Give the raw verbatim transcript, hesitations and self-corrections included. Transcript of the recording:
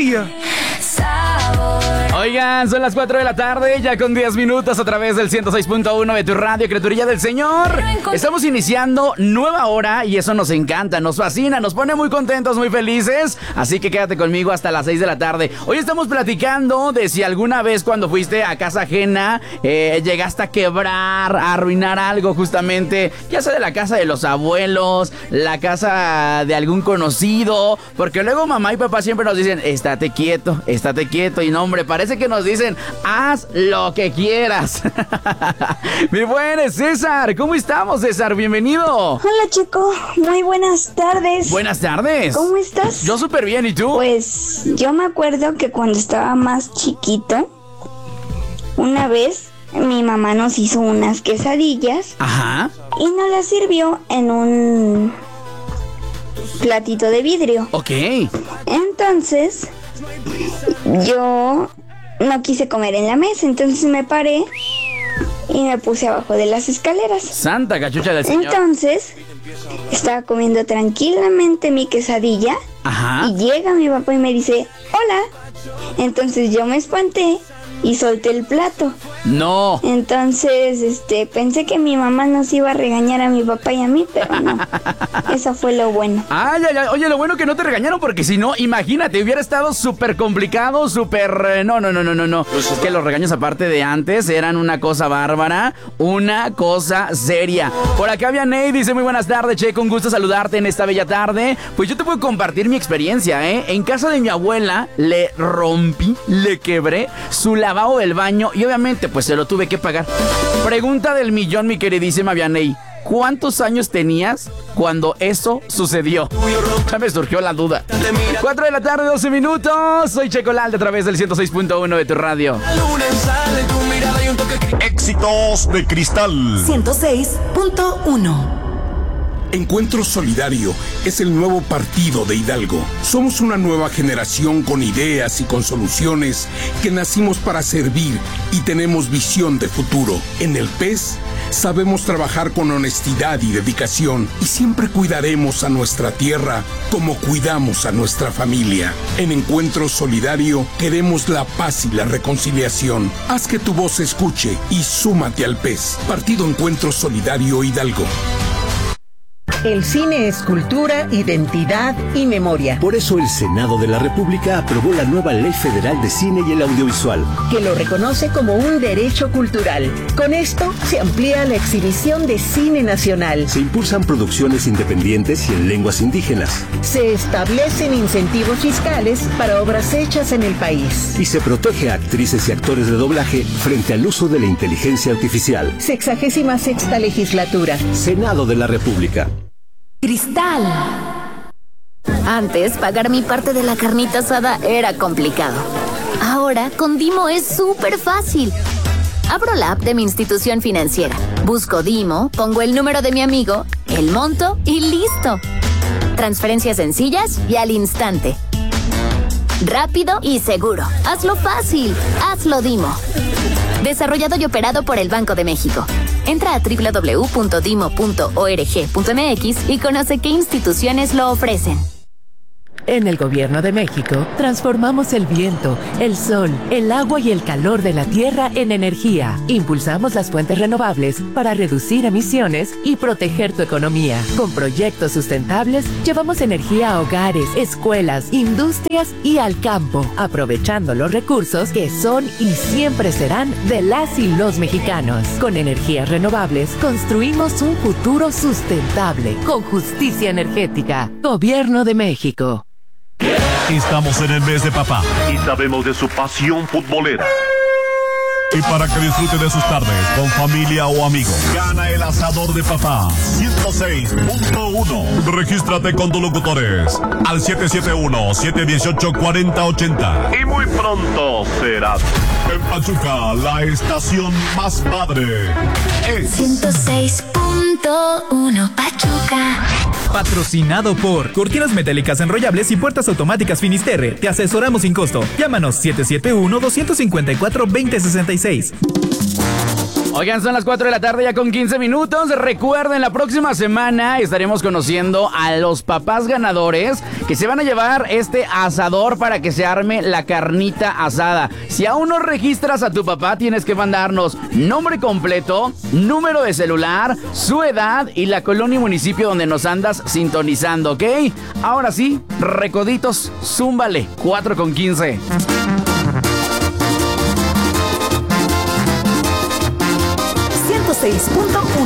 ¡Ey! Oigan, son las cuatro de la tarde, ya con diez minutos a través del ciento seis punto uno de tu radio, criaturilla del Señor. Estamos iniciando nueva hora y eso nos encanta, nos fascina, nos pone muy contentos, muy felices. Así que quédate conmigo hasta las seis de la tarde. Hoy estamos platicando de si alguna vez cuando fuiste a casa ajena eh, llegaste a quebrar, a arruinar algo justamente, ya sea de la casa de los abuelos, la casa de algún conocido. Porque luego mamá y papá siempre nos dicen, estate quieto, estate quieto. Y no, hombre, parece que nos dicen, haz lo que quieras. Mi buen César, ¿cómo estamos, César? Bienvenido. Hola, chico, muy buenas tardes. Buenas tardes. ¿Cómo estás? Yo súper bien, ¿y tú? Pues yo me acuerdo que cuando estaba más chiquito, una vez mi mamá nos hizo unas quesadillas. Ajá. Y nos las sirvió en un platito de vidrio. Ok. Entonces yo no quise comer en la mesa, entonces me paré y me puse abajo de las escaleras. Santa cachucha del Señor. Entonces estaba comiendo tranquilamente mi quesadilla. Ajá. Y llega mi papá y me dice, hola. Entonces yo me espanté y solté el plato. No. Entonces, este, pensé que mi mamá nos iba a regañar a mi papá y a mí, pero no. Eso fue lo bueno. Ay, ay, ay. Oye, lo bueno que no te regañaron, porque si no, imagínate, hubiera estado súper complicado, súper... Eh, no, no, no, no, no, no. Es que los regaños aparte de antes eran una cosa bárbara, una cosa seria. Por acá Vianey dice, muy buenas tardes, che, con gusto saludarte en esta bella tarde. Pues yo te puedo compartir mi experiencia, ¿eh? En casa de mi abuela le rompí, le quebré su lavabo del baño y obviamente pues se lo tuve que pagar. Pregunta del millón, mi queridísima Vianey. ¿Cuántos años tenías cuando eso sucedió? Ya me surgió la duda. cuatro de la tarde, doce minutos. Soy Checolalde a través del ciento seis punto uno de tu radio. Éxitos de Cristal ciento seis punto uno. Encuentro Solidario es el nuevo partido de Hidalgo. Somos una nueva generación con ideas y con soluciones que nacimos para servir y tenemos visión de futuro. En el P E S sabemos trabajar con honestidad y dedicación y siempre cuidaremos a nuestra tierra como cuidamos a nuestra familia. En Encuentro Solidario queremos la paz y la reconciliación. Haz que tu voz se escuche y súmate al P E S. Partido Encuentro Solidario Hidalgo. El cine es cultura, identidad y memoria. Por eso el Senado de la República aprobó la nueva Ley Federal de Cine y el Audiovisual, que lo reconoce como un derecho cultural. Con esto se amplía la exhibición de cine nacional. Se impulsan producciones independientes y en lenguas indígenas. Se establecen incentivos fiscales para obras hechas en el país. Y se protege a actrices y actores de doblaje frente al uso de la inteligencia artificial. Sexagésima sexta legislatura. Senado de la República. Cristal. Antes, pagar mi parte de la carnita asada era complicado. Ahora, con Dimo es súper fácil. Abro la app de mi institución financiera, busco Dimo, pongo el número de mi amigo, el monto y listo. Transferencias sencillas y al instante. Rápido y seguro. Hazlo fácil. Hazlo Dimo. Desarrollado y operado por el Banco de México. Entra a doble u doble u doble u punto dimo punto org punto m x y conoce qué instituciones lo ofrecen. En el Gobierno de México, transformamos el viento, el sol, el agua y el calor de la tierra en energía. Impulsamos las fuentes renovables para reducir emisiones y proteger tu economía. Con proyectos sustentables, llevamos energía a hogares, escuelas, industrias y al campo, aprovechando los recursos que son y siempre serán de las y los mexicanos. Con energías renovables, construimos un futuro sustentable, con justicia energética. Gobierno de México. Estamos en el mes de papá y sabemos de su pasión futbolera. Y para que disfrute de sus tardes con familia o amigos, gana el asador de papá ciento seis punto uno. Regístrate con tus locutores al siete siete uno, siete uno ocho, cuatro cero ocho cero. Y muy pronto será en Pachuca, la estación más padre. Es ciento seis punto uno Pachuca. Patrocinado por Cortinas Metálicas Enrollables y Puertas Automáticas Finisterre. Te asesoramos sin costo. Llámanos siete siete uno, dos cinco cuatro, dos cero seis seis. Oigan, son las cuatro de la tarde ya con quince minutos. Recuerden, la próxima semana estaremos conociendo a los papás ganadores que se van a llevar este asador para que se arme la carnita asada. Si aún no registras a tu papá, tienes que mandarnos nombre completo, número de celular, su edad y la colonia y municipio donde nos andas sintonizando, ¿ok? Ahora sí, recoditos, zúmbale, cuatro con quince. ciento seis punto uno